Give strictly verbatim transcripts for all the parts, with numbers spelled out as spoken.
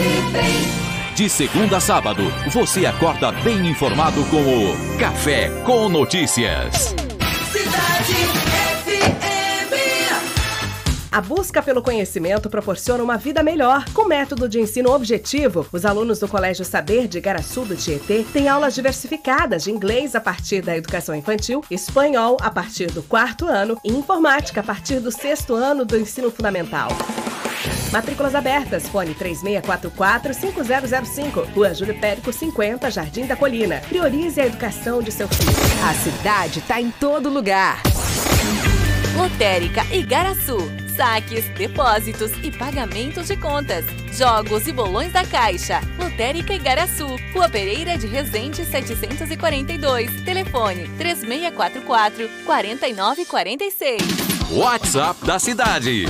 De segunda a sábado, você acorda bem informado com o Café com Notícias. Cidade F M. A busca pelo conhecimento proporciona uma vida melhor. Com método de ensino objetivo, os alunos do Colégio Saber de Igaraçu do Tietê têm aulas diversificadas de inglês a partir da educação infantil, espanhol a partir do quarto ano e informática a partir do sexto ano do ensino fundamental. Matrículas abertas, fone três seis quatro quatro, cinco zero zero cinco, Rua Júlio Périco cinquenta, Jardim da Colina. Priorize a educação de seu filho. A cidade tá em todo lugar. Lotérica Igaraçu. Saques, depósitos e pagamentos de contas. Jogos e bolões da Caixa. Lotérica Igaraçu. Rua Pereira de Resende setecentos e quarenta e dois. Telefone três seis quatro quatro, quatro nove quatro seis. WhatsApp da cidade.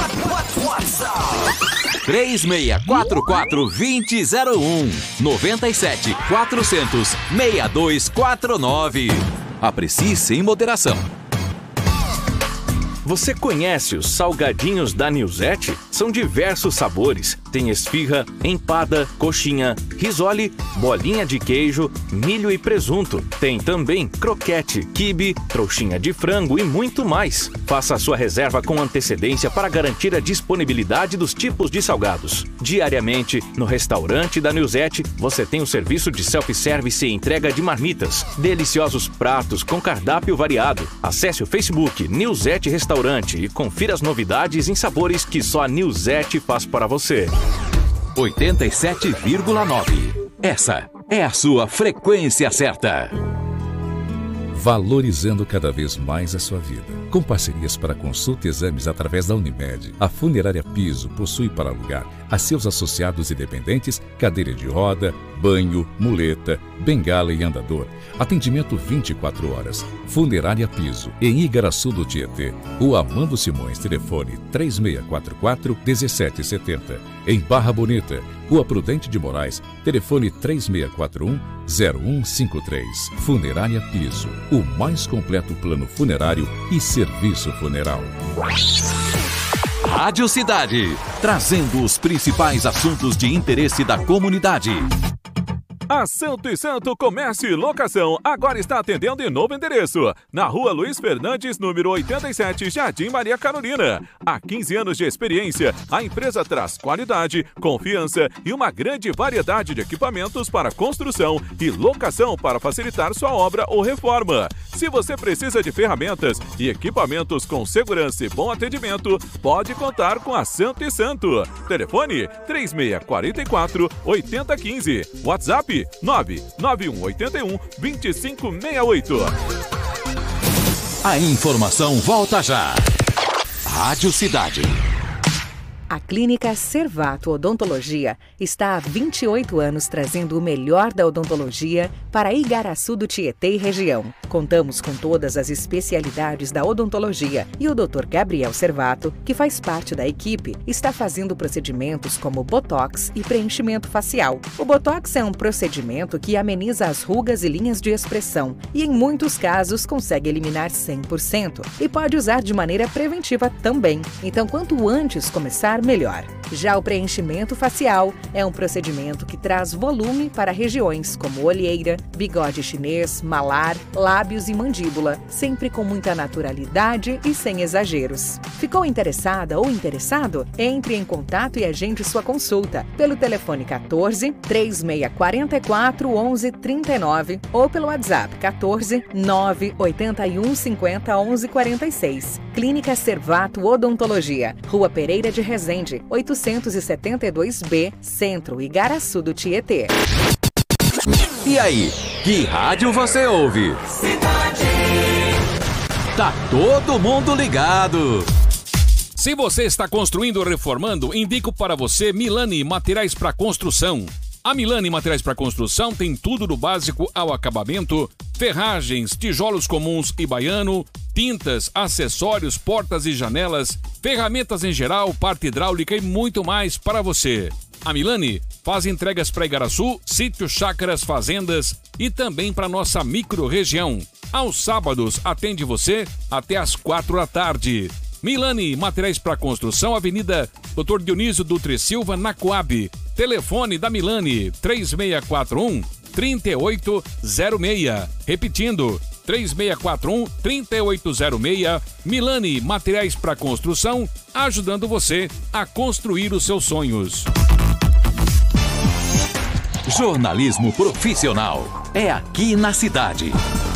três seis quatro quatro, dois zero um, nove sete quatro zero zero, seis dois quatro nove. Aprecie sem moderação. Você conhece os salgadinhos da Nilzete? São diversos sabores. Tem esfirra, empada, coxinha, risole, bolinha de queijo, milho e presunto. Tem também croquete, quibe, trouxinha de frango e muito mais. Faça a sua reserva com antecedência para garantir a disponibilidade dos tipos de salgados. Diariamente, no restaurante da Nilzete, você tem o serviço de self-service e entrega de marmitas. Deliciosos pratos com cardápio variado. Acesse o Facebook Nilzete Restaurante e confira as novidades em sabores que só a Nilzete faz para você. oitenta e sete vírgula nove. Essa é a sua frequência certa. Valorizando cada vez mais a sua vida. Com parcerias para consulta e exames através da Unimed, a Funerária Piso possui para alugar a seus associados e dependentes cadeira de roda, banho, muleta, bengala e andador. Atendimento vinte e quatro horas. Funerária Piso, em Igaraçu do Tietê. Rua Amando Simões, telefone três seis quatro quatro, um sete sete zero. Em Barra Bonita, Rua Prudente de Moraes, telefone três seis quatro um, zero um cinco três. Funerária Piso, o mais completo plano funerário e serviço funeral. Rádio Cidade, trazendo os principais assuntos de interesse da comunidade. A Santo e Santo Comércio e Locação agora está atendendo em novo endereço, na Rua Luiz Fernandes, número oitenta e sete, Jardim Maria Carolina. Há quinze anos de experiência, a empresa traz qualidade, confiança e uma grande variedade de equipamentos para construção e locação para facilitar sua obra ou reforma. Se você precisa de ferramentas e equipamentos com segurança e bom atendimento, pode contar com a Santo e Santo. Telefone três seis quatro quatro, oito zero um cinco. WhatsApp nove nove um oito um, dois cinco seis oito. A informação volta já. Rádio Cidade. A Clínica Servato Odontologia está há vinte e oito anos trazendo o melhor da odontologia para Igaraçu do Tietê e região. Contamos com todas as especialidades da odontologia e o doutor Gabriel Servato, que faz parte da equipe, está fazendo procedimentos como botox e preenchimento facial. O botox é um procedimento que ameniza as rugas e linhas de expressão e, em muitos casos, consegue eliminar cem por cento e pode usar de maneira preventiva também. Então, quanto antes começar, melhor. Já o preenchimento facial é um procedimento que traz volume para regiões como olheira, bigode chinês, malar, lábios e mandíbula, sempre com muita naturalidade e sem exageros. Ficou interessada ou interessado? Entre em contato e agende sua consulta pelo telefone quatorze, três seis quatro quatro, onze trinta e nove ou pelo WhatsApp quatorze, nove oito um, cinquenta, onze quarenta e seis. Clínica Servato Odontologia, Rua Pereira de Resende, oitocentos e setenta e dois B, Centro, Igaraçu do Tietê. E aí, que rádio você ouve? Cidade. Tá todo mundo ligado. Se você está construindo ou reformando, indico para você Milani Materiais para Construção. A Milani Materiais para Construção tem tudo do básico ao acabamento: ferragens, tijolos comuns e baiano, tintas, acessórios, portas e janelas, ferramentas em geral, parte hidráulica e muito mais para você. A Milani faz entregas para Igaraçu, sítios, chácaras, fazendas e também para nossa micro-região. Aos sábados atende você até às quatro da tarde. Milani Materiais para Construção, Avenida doutor Dionísio Dutre Silva, na Coab. Telefone da Milani, três seis quatro um, três oito zero seis. Repetindo, três seis quatro um, três oito zero seis. Milani Materiais para Construção, ajudando você a construir os seus sonhos. Jornalismo profissional é aqui na cidade.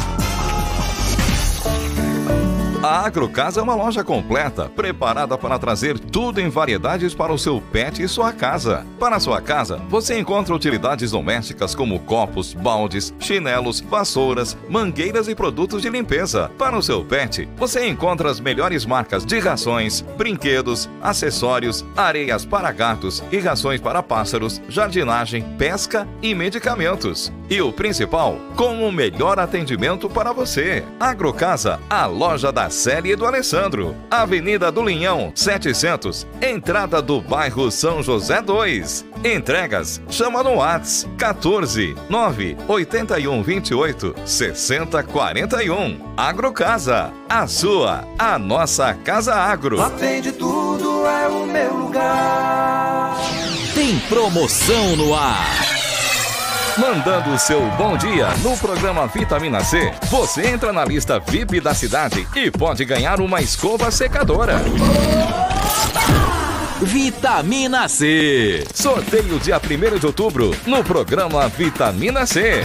A Agrocasa é uma loja completa, preparada para trazer tudo em variedades para o seu pet e sua casa. Para a sua casa, você encontra utilidades domésticas como copos, baldes, chinelos, vassouras, mangueiras e produtos de limpeza. Para o seu pet, você encontra as melhores marcas de rações, brinquedos, acessórios, areias para gatos e rações para pássaros, jardinagem, pesca e medicamentos. E o principal, com o melhor atendimento para você. Agrocasa, a loja da Célia e do Alessandro. Avenida do Linhão, setecentos, entrada do bairro São José dois. Entregas, chama no WhatsApp quatorze, nove oito um, vinte e oito, sessenta, quarenta e um. Agrocasa, a sua, a nossa Casa Agro. Lá vende tudo, é o meu lugar. Tem promoção no ar. Mandando o seu bom dia no programa Vitamina C, você entra na lista V I P da cidade e pode ganhar uma escova secadora. Vitamina C. Sorteio dia primeiro de outubro no programa Vitamina C.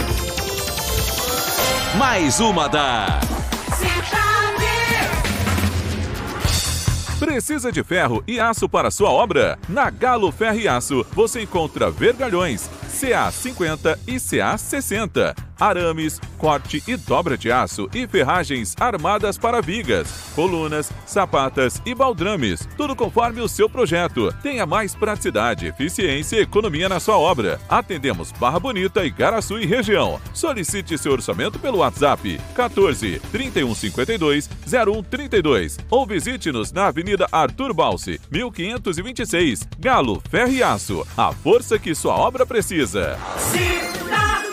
Mais uma da... Precisa de ferro e aço para sua obra? Na Galo Ferro e Aço você encontra vergalhões C A cinquenta e C A sessenta, arames, corte e dobra de aço e ferragens armadas para vigas, colunas, sapatas e baldrames, tudo conforme o seu projeto. Tenha mais praticidade, eficiência e economia na sua obra. Atendemos Barra Bonita, Igaraçu e região. Solicite seu orçamento pelo WhatsApp quatorze, trinta e um, cinquenta e dois, zero um, trinta e dois ou visite-nos na Avenida Arthur Balsi, mil quinhentos e vinte e seis. Galo Ferro e Aço, a força que sua obra precisa. Cidade,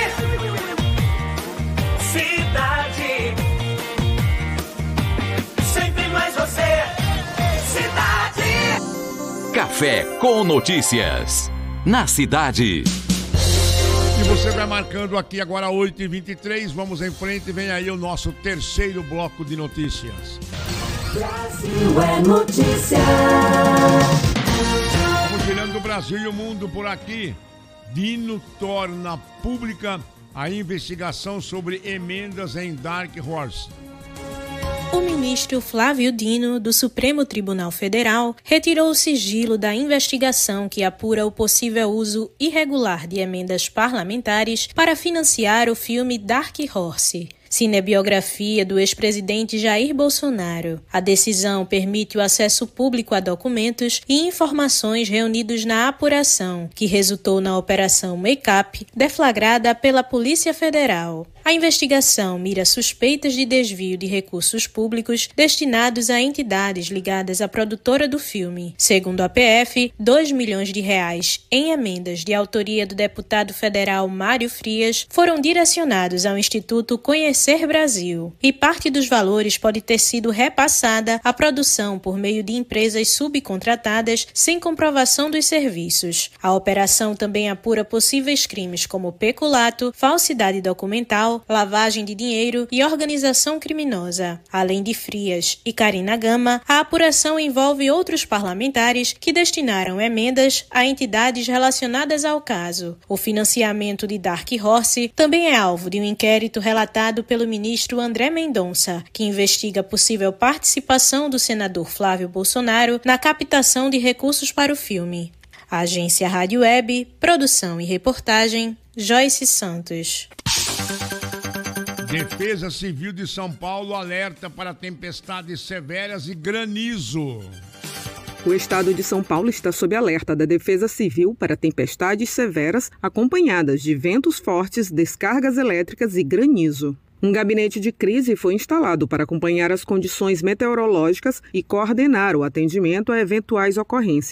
cidade, sempre mais você, cidade. Café com notícias. Na cidade. E você vai marcando aqui agora oito e vinte e três. Vamos em frente, vem aí o nosso terceiro bloco de notícias. Brasil é notícia. Vamos girando o Brasil e o mundo por aqui. Dino torna pública a investigação sobre emendas em Dark Horse. O ministro Flávio Dino, do Supremo Tribunal Federal, retirou o sigilo da investigação que apura o possível uso irregular de emendas parlamentares para financiar o filme Dark Horse, cinebiografia do ex-presidente Jair Bolsonaro. A decisão permite o acesso público a documentos e informações reunidos na apuração, que resultou na Operação Make-up, deflagrada pela Polícia Federal. A investigação mira suspeitas de desvio de recursos públicos destinados a entidades ligadas à produtora do filme. Segundo a P F, dois milhões de reais em emendas de autoria do deputado federal Mário Frias foram direcionados ao Instituto Conhecer Brasil, e parte dos valores pode ter sido repassada à produção por meio de empresas subcontratadas sem comprovação dos serviços. A operação também apura possíveis crimes como peculato, falsidade documental, lavagem de dinheiro e organização criminosa. Além de Frias e Karina Gama, a apuração envolve outros parlamentares que destinaram emendas a entidades relacionadas ao caso. O financiamento de Dark Horse também é alvo de um inquérito relatado pelo ministro André Mendonça, que investiga possível participação do senador Flávio Bolsonaro na captação de recursos para o filme. A Agência Rádio Web, produção e reportagem, Joyce Santos. Defesa Civil de São Paulo alerta para tempestades severas e granizo. O estado de São Paulo está sob alerta da Defesa Civil para tempestades severas acompanhadas de ventos fortes, descargas elétricas e granizo. Um gabinete de crise foi instalado para acompanhar as condições meteorológicas e coordenar o atendimento a eventuais ocorrências.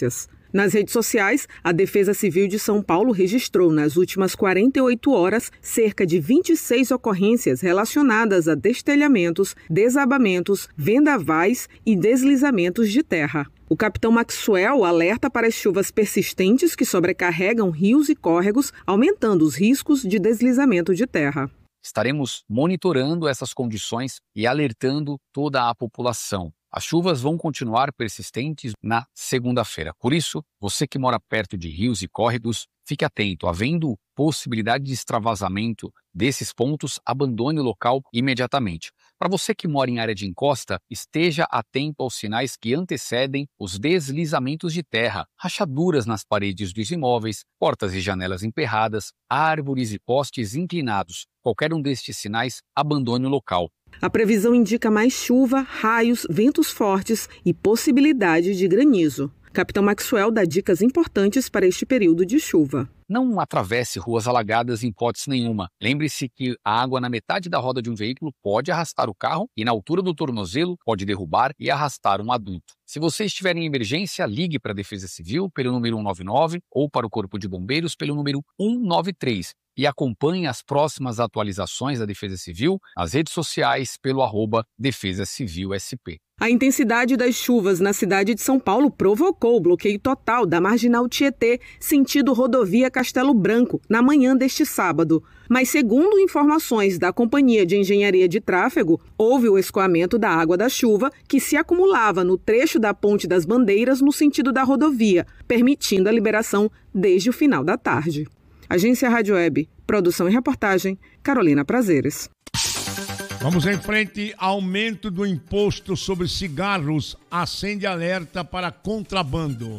Nas redes sociais, a Defesa Civil de São Paulo registrou nas últimas quarenta e oito horas cerca de vinte e seis ocorrências relacionadas a destelhamentos, desabamentos, vendavais e deslizamentos de terra. O capitão Maxwell alerta para as chuvas persistentes que sobrecarregam rios e córregos, aumentando os riscos de deslizamento de terra. Estaremos monitorando essas condições e alertando toda a população. As chuvas vão continuar persistentes na segunda-feira. Por isso, você que mora perto de rios e córregos, fique atento. Havendo possibilidade de extravasamento desses pontos, abandone o local imediatamente. Para você que mora em área de encosta, esteja atento aos sinais que antecedem os deslizamentos de terra, rachaduras nas paredes dos imóveis, portas e janelas emperradas, árvores e postes inclinados. Qualquer um destes sinais, abandone o local. A previsão indica mais chuva, raios, ventos fortes e possibilidade de granizo. Capitão Maxwell dá dicas importantes para este período de chuva. Não atravesse ruas alagadas em hipótese nenhuma. Lembre-se que a água na metade da roda de um veículo pode arrastar o carro e na altura do tornozelo pode derrubar e arrastar um adulto. Se você estiver em emergência, ligue para a Defesa Civil pelo número um nove nove ou para o Corpo de Bombeiros pelo número um nove três. E acompanhe as próximas atualizações da Defesa Civil nas redes sociais pelo arroba Defesa Civil S P. A intensidade das chuvas na cidade de São Paulo provocou o bloqueio total da Marginal Tietê, sentido rodovia Castelo Branco, na manhã deste sábado. Mas, segundo informações da Companhia de Engenharia de Tráfego, houve o escoamento da água da chuva que se acumulava no trecho da Ponte das Bandeiras no sentido da rodovia, permitindo a liberação desde o final da tarde. Agência Rádio Web, produção e reportagem, Carolina Prazeres. Vamos em frente. Aumento do imposto sobre cigarros acende alerta para contrabando.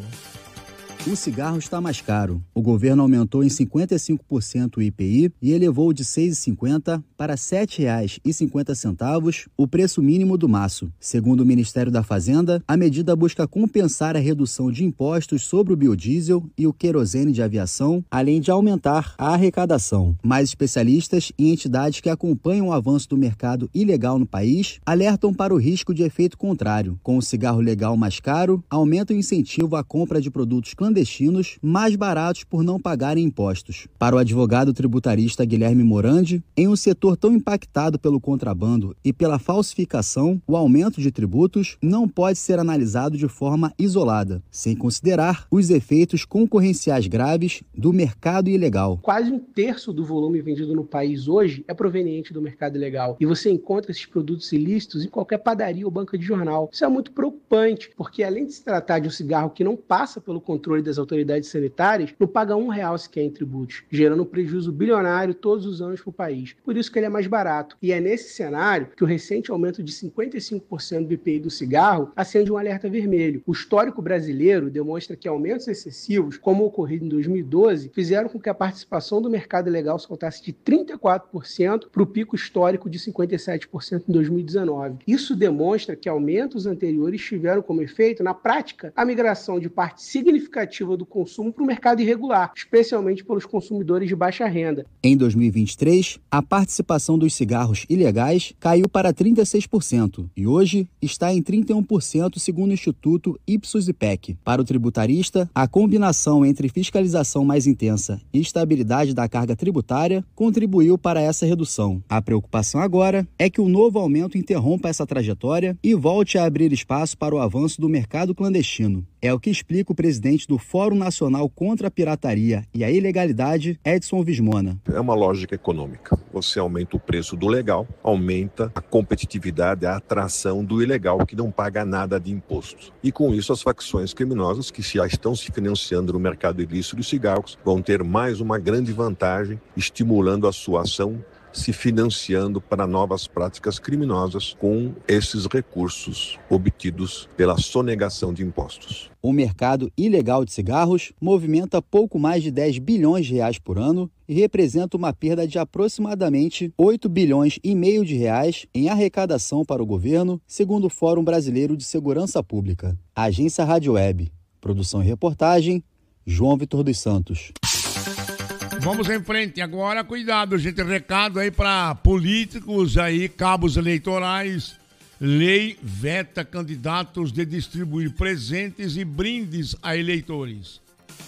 O cigarro está mais caro. O governo aumentou em cinquenta e cinco por cento o I P I e elevou de seis reais e cinquenta centavos para sete reais e cinquenta centavos o preço mínimo do maço. Segundo o Ministério da Fazenda, a medida busca compensar a redução de impostos sobre o biodiesel e o querosene de aviação, além de aumentar a arrecadação. Mais especialistas e entidades que acompanham o avanço do mercado ilegal no país alertam para o risco de efeito contrário. Com o cigarro legal mais caro, aumenta o incentivo à compra de produtos clandestinos clandestinos mais baratos por não pagarem impostos. Para o advogado tributarista Guilherme Morandi, em um setor tão impactado pelo contrabando e pela falsificação, o aumento de tributos não pode ser analisado de forma isolada, sem considerar os efeitos concorrenciais graves do mercado ilegal. Quase um terço do volume vendido no país hoje é proveniente do mercado ilegal. E você encontra esses produtos ilícitos em qualquer padaria ou banca de jornal. Isso é muito preocupante, porque além de se tratar de um cigarro que não passa pelo controle das autoridades sanitárias, não paga um real sequer em tributos, gerando um prejuízo bilionário todos os anos para o país. Por isso que ele é mais barato. E é nesse cenário que o recente aumento de cinquenta e cinco por cento do I P I do cigarro acende um alerta vermelho. O histórico brasileiro demonstra que aumentos excessivos, como o ocorrido em dois mil e doze, fizeram com que a participação do mercado ilegal saltasse de trinta e quatro por cento para o pico histórico de cinquenta e sete por cento em dois mil e dezenove. Isso demonstra que aumentos anteriores tiveram como efeito, na prática, a migração de parte significativa do consumo para o mercado irregular, especialmente pelos consumidores de baixa renda. Em dois mil e vinte e três, a participação dos cigarros ilegais caiu para trinta e seis por cento e hoje está em trinta e um por cento segundo o Instituto Ipsos-Ipec. Para o tributarista, a combinação entre fiscalização mais intensa e estabilidade da carga tributária contribuiu para essa redução. A preocupação agora é que o novo aumento interrompa essa trajetória e volte a abrir espaço para o avanço do mercado clandestino. É o que explica o presidente do Fórum Nacional contra a Pirataria e a Ilegalidade, Edson Vismona. É uma lógica econômica. Você aumenta o preço do legal, aumenta a competitividade, a atração do ilegal, que não paga nada de imposto. E com isso, as facções criminosas que já estão se financiando no mercado ilícito de cigarros vão ter mais uma grande vantagem, estimulando a sua ação, se financiando para novas práticas criminosas com esses recursos obtidos pela sonegação de impostos. O mercado ilegal de cigarros movimenta pouco mais de dez bilhões de reais por ano e representa uma perda de aproximadamente oito bilhões e meio de reais em arrecadação para o governo, segundo o Fórum Brasileiro de Segurança Pública. Agência Rádio Web. Produção e reportagem, João Vitor dos Santos. Vamos em frente agora, cuidado, gente, recado aí para políticos aí, cabos eleitorais Lei veta candidatos de distribuir presentes e brindes a eleitores.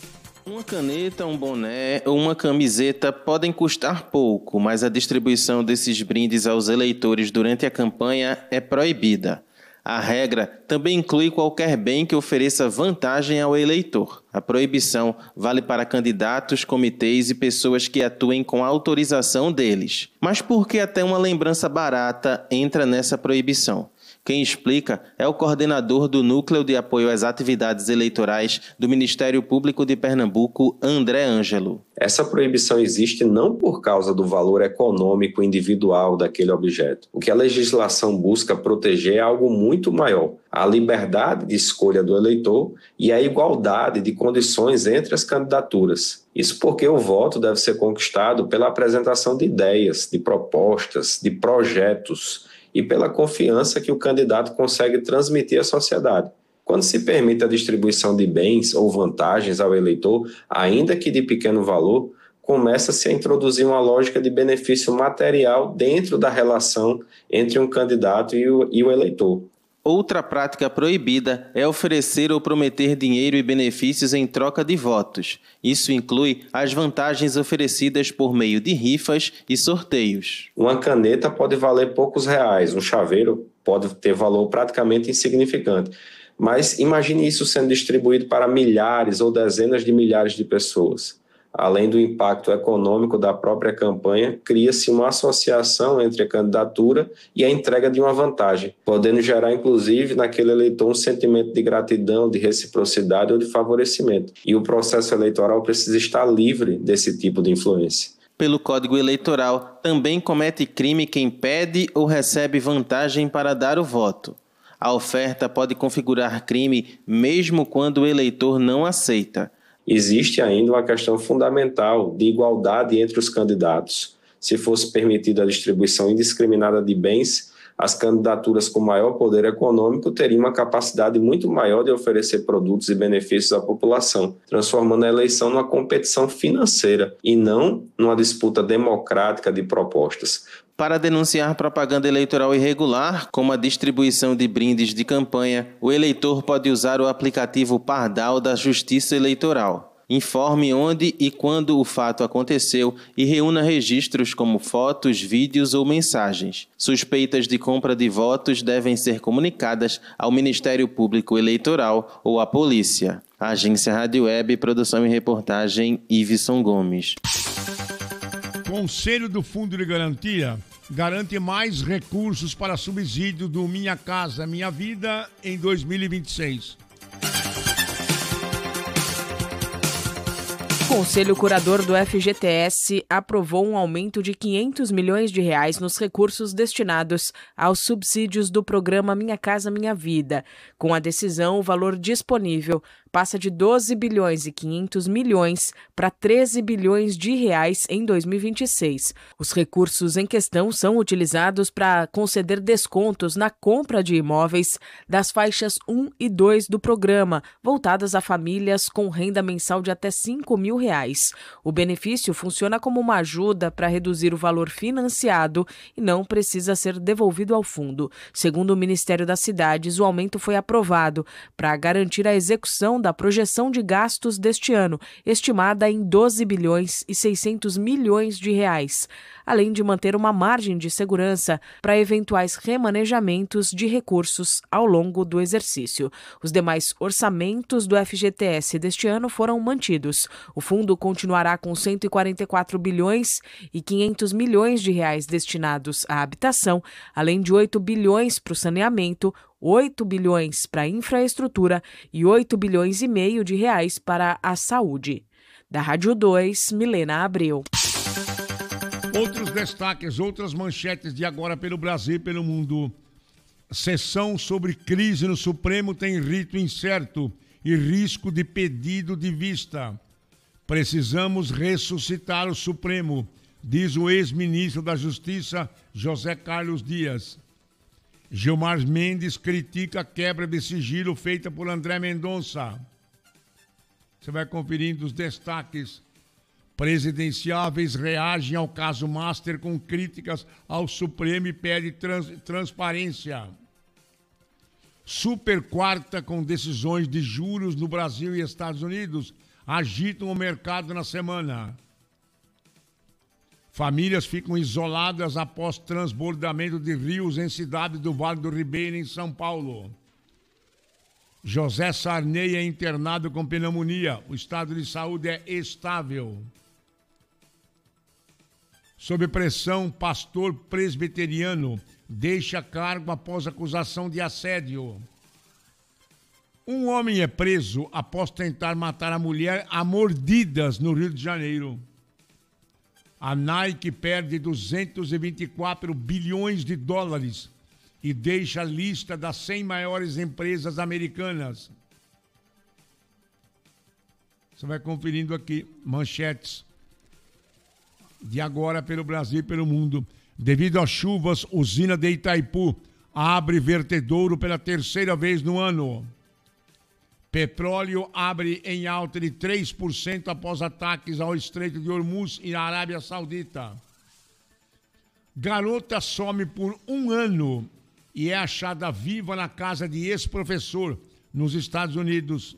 Uma caneta, um boné ou uma camiseta podem custar pouco, mas a distribuição desses brindes aos eleitores durante a campanha é proibida. A regra também inclui qualquer bem que ofereça vantagem ao eleitor. A proibição vale para candidatos, comitês e pessoas que atuem com a autorização deles. Mas por que até uma lembrança barata entra nessa proibição? Quem explica é o coordenador do Núcleo de Apoio às Atividades Eleitorais do Ministério Público de Pernambuco, André Ângelo. Essa proibição existe não por causa do valor econômico individual daquele objeto. O que a legislação busca proteger é algo muito maior: a liberdade de escolha do eleitor e a igualdade de condições entre as candidaturas. Isso porque o voto deve ser conquistado pela apresentação de ideias, de propostas, de projetos e pela confiança que o candidato consegue transmitir à sociedade. Quando se permite a distribuição de bens ou vantagens ao eleitor, ainda que de pequeno valor, começa-se a introduzir uma lógica de benefício material dentro da relação entre um candidato e o, e o eleitor. Outra prática proibida é oferecer ou prometer dinheiro e benefícios em troca de votos. Isso inclui as vantagens oferecidas por meio de rifas e sorteios. Uma caneta pode valer poucos reais, um chaveiro pode ter valor praticamente insignificante. Mas imagine isso sendo distribuído para milhares ou dezenas de milhares de pessoas. Além do impacto econômico da própria campanha, cria-se uma associação entre a candidatura e a entrega de uma vantagem, podendo gerar, inclusive, naquele eleitor um sentimento de gratidão, de reciprocidade ou de favorecimento. E o processo eleitoral precisa estar livre desse tipo de influência. Pelo Código Eleitoral, também comete crime quem pede ou recebe vantagem para dar o voto. A oferta pode configurar crime mesmo quando o eleitor não aceita. Existe ainda uma questão fundamental de igualdade entre os candidatos. Se fosse permitida a distribuição indiscriminada de bens, as candidaturas com maior poder econômico teriam uma capacidade muito maior de oferecer produtos e benefícios à população, transformando a eleição numa competição financeira e não numa disputa democrática de propostas. Para denunciar propaganda eleitoral irregular, como a distribuição de brindes de campanha, o eleitor pode usar o aplicativo Pardal da Justiça Eleitoral. Informe onde e quando o fato aconteceu e reúna registros como fotos, vídeos ou mensagens. Suspeitas de compra de votos devem ser comunicadas ao Ministério Público Eleitoral ou à polícia. Agência Rádio Web, produção e reportagem, Iveson Gomes. Conselho do Fundo de Garantia garante mais recursos para subsídio do Minha Casa Minha Vida em dois mil e vinte e seis. O Conselho Curador do F G T S aprovou um aumento de quinhentos milhões de reais nos recursos destinados aos subsídios do programa Minha Casa Minha Vida. Com a decisão, o valor disponível passa de doze bilhões e quinhentos milhões para treze bilhões de reais em dois mil e vinte e seis. Os recursos em questão são utilizados para conceder descontos na compra de imóveis das faixas um e dois do programa, voltadas a famílias com renda mensal de até cinco mil reais. O benefício funciona como uma ajuda para reduzir o valor financiado e não precisa ser devolvido ao fundo. Segundo o Ministério das Cidades, o aumento foi aprovado para garantir a execução da projeção de gastos deste ano, estimada em doze bilhões e seiscentos milhões de reais, além de manter uma margem de segurança para eventuais remanejamentos de recursos ao longo do exercício. Os demais orçamentos do F G T S deste ano foram mantidos. O fundo continuará com cento e quarenta e quatro bilhões e quinhentos milhões de reais destinados à habitação, além de oito bilhões para o saneamento, oito bilhões para a infraestrutura e oito bilhões e meio de reais para a saúde. Da Rádio dois, Milena Abreu. Outros destaques, outras manchetes de agora pelo Brasil e pelo mundo. Sessão sobre crise no Supremo tem rito incerto e risco de pedido de vista. Precisamos ressuscitar o Supremo, diz o ex-ministro da Justiça, José Carlos Dias. Gilmar Mendes critica a quebra de sigilo feita por André Mendonça. Você vai conferindo os destaques. Presidenciáveis reagem ao caso Master com críticas ao Supremo e pede trans, transparência. Super quarta com decisões de juros no Brasil e Estados Unidos agitam o mercado na semana. Famílias ficam isoladas após transbordamento de rios em cidade do Vale do Ribeira, em São Paulo. José Sarney é internado com pneumonia. O estado de saúde é estável. Sob pressão, pastor presbiteriano deixa cargo após acusação de assédio. Um homem é preso após tentar matar a mulher a mordidas no Rio de Janeiro. A Nike perde duzentos e vinte e quatro bilhões de dólares e deixa a lista das cem maiores empresas americanas. Você vai conferindo aqui manchetes de agora pelo Brasil e pelo mundo. Devido às chuvas, usina de Itaipu abre vertedouro pela terceira vez no ano. Petróleo abre em alta de três por cento após ataques ao Estreito de Hormuz e na Arábia Saudita. Garota some por um ano e é achada viva na casa de ex-professor nos Estados Unidos.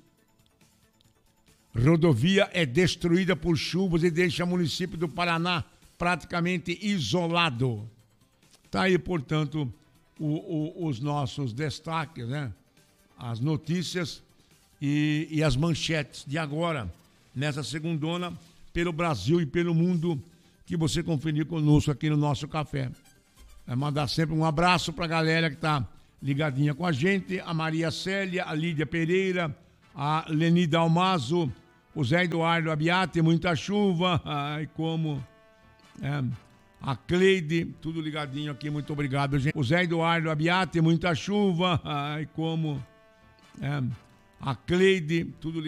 Rodovia é destruída por chuvas e deixa o município do Paraná praticamente isolado. Está aí, portanto, o, o, os nossos destaques, né? As notícias e, e as manchetes de agora, nessa segundona, pelo Brasil e pelo mundo, que você conferiu conosco aqui no nosso café. É mandar sempre um abraço para a galera que está ligadinha com a gente, a Maria Célia, a Lídia Pereira, a Leni Dalmazo, o Zé Eduardo Abiate, muita chuva, ai como, é, a Cleide, tudo ligadinho aqui, muito obrigado, gente. O Zé Eduardo Abiate, muita chuva, ai como, é, a Cleide, tudo ligadinho.